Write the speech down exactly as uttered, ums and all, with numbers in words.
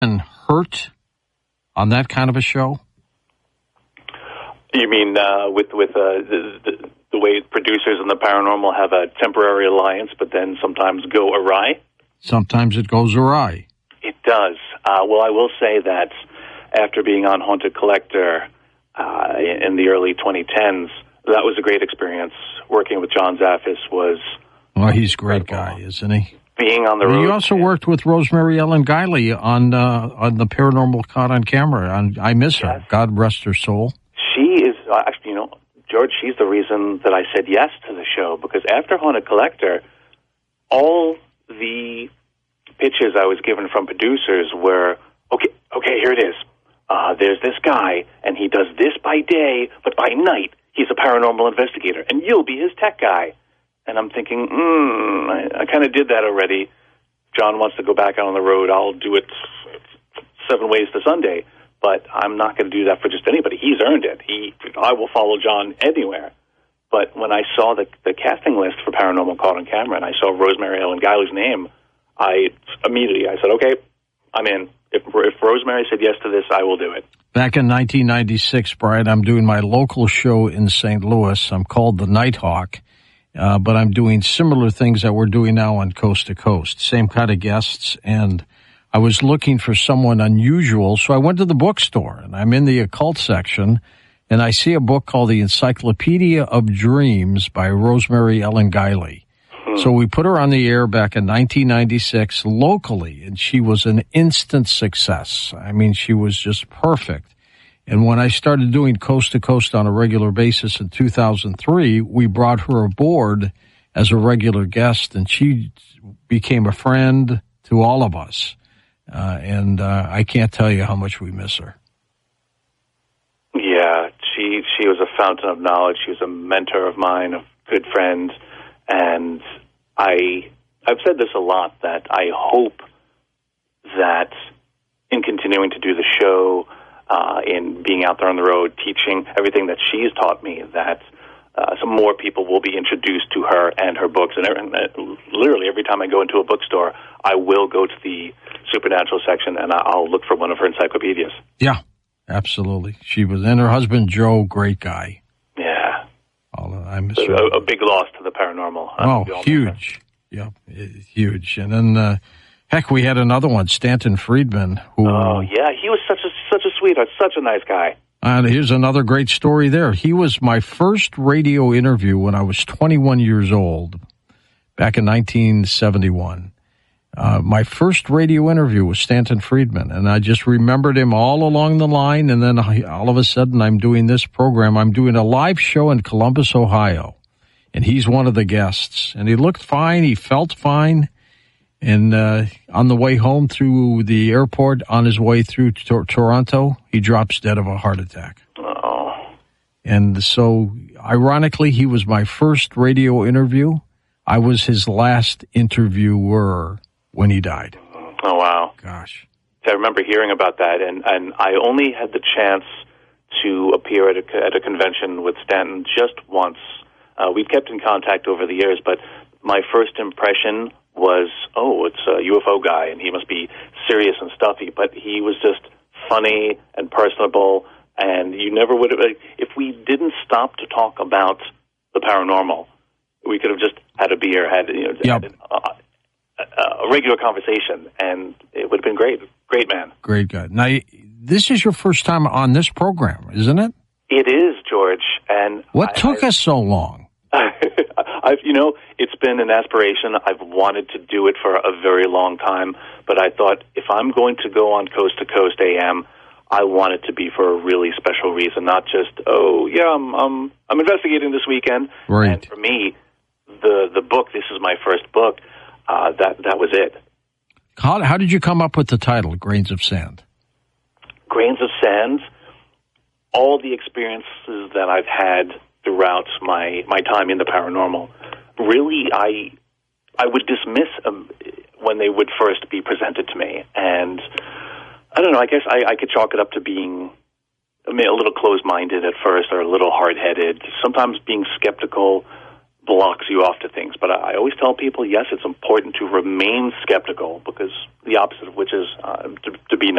And hurt on that kind of a show? You mean uh, with with uh, the, the, the way producers and the paranormal have a temporary alliance, but then sometimes go awry? Sometimes it goes awry. It does. Uh, well, I will say that after being on Haunted Collector uh, in the early twenty tens, that was a great experience. Working with John Zaffis was... Well, he's a great guy, isn't he? Being on the road. You also worked with Rosemary Ellen Guiley on uh, on the Paranormal Caught on Camera. On, I miss her. Yes. God rest her soul. She is, uh, actually, you know, George, she's the reason that I said yes to the show, because after Haunted Collector, all the pitches I was given from producers were, okay, okay, here it is. Uh, there's this guy, and he does this by day, but by night, he's a paranormal investigator, and you'll be his tech guy. And I'm thinking, hmm, I, I kind of did that already. John wants to go back out on the road. I'll do it seven ways to Sunday. But I'm not going to do that for just anybody. He's earned it. He, I will follow John anywhere. But when I saw the, the casting list for Paranormal Caught on Camera, and I saw Rosemary Ellen Guiley's name, I immediately, I said, okay, I'm in. If, if Rosemary said yes to this, I will do it. Back in nineteen ninety-six, Brian, I'm doing my local show in Saint Louis. I'm called the Nighthawk. Uh, but I'm doing similar things that we're doing now on Coast to Coast, same kind of guests, and I was looking for someone unusual, so I went to the bookstore, and I'm in the occult section, and I see a book called The Encyclopedia of Dreams by Rosemary Ellen Guiley. Hmm. So we put her on the air back in nineteen ninety-six locally, and she was an instant success. I mean, she was just perfect. And when I started doing Coast to Coast on a regular basis in two thousand three, we brought her aboard as a regular guest, and she became a friend to all of us. Uh, and uh, I can't tell you how much we miss her. Yeah, she she was a fountain of knowledge. She was a mentor of mine, a good friend. And I, I've said this a lot, that I hope that in continuing to do the show, Uh, in being out there on the road, teaching everything that she's taught me, that uh, some more people will be introduced to her and her books. And, and uh, literally every time I go into a bookstore, I will go to the supernatural section and I'll look for one of her encyclopedias. Yeah, absolutely. She was, and her husband, Joe, great guy. Yeah. All, I miss a, her. A, a big loss to the paranormal. Oh, huge. Yeah, huge. And then, uh, heck, we had another one, Stanton Friedman. Who, oh, yeah, he was such a such a sweetheart, such a nice guy. And here's another great story there. He was my first radio interview when I was twenty-one years old, back in nineteen seventy-one. Uh, my first radio interview was Stanton Friedman, and I just remembered him all along the line, and then I, all of a sudden I'm doing this program. I'm doing a live show in Columbus, Ohio, and he's one of the guests. And he looked fine, he felt fine. And uh, on the way home through the airport, on his way through to- Toronto, he drops dead of a heart attack. Oh. And so, ironically, he was my first radio interview. I was his last interviewer when he died. Oh, wow. Gosh. I remember hearing about that, and, and I only had the chance to appear at a, at a convention with Stanton just once. Uh, we've kept in contact over the years, but my first impression was, oh, it's a U F O guy, and he must be serious and stuffy. But he was just funny and personable, and you never would have, if we didn't stop to talk about the paranormal, we could have just had a beer, had, you know, yep. had a, a regular conversation, and it would have been great. Great man. Great guy. Now, this is your first time on this program, isn't it? It is, George. And what I, took I, us so long? I've, you know, it's been an aspiration. I've wanted to do it for a very long time, but I thought if I'm going to go on Coast to Coast A M, I want it to be for a really special reason, not just, oh, yeah, I'm I'm, I'm investigating this weekend. Right. And for me, the the book, this is my first book, uh, that, that was it. How, how did you come up with the title, Grains of Sand? Grains of Sand, all the experiences that I've had throughout my, my time in the paranormal, really, I I would dismiss them when they would first be presented to me. And I don't know, I guess I, I could chalk it up to being I mean, a little closed-minded at first, or a little hard-headed, sometimes being skeptical, blocks you off to things. But I, I always tell people, yes, it's important to remain skeptical, because the opposite of which is uh, to, to be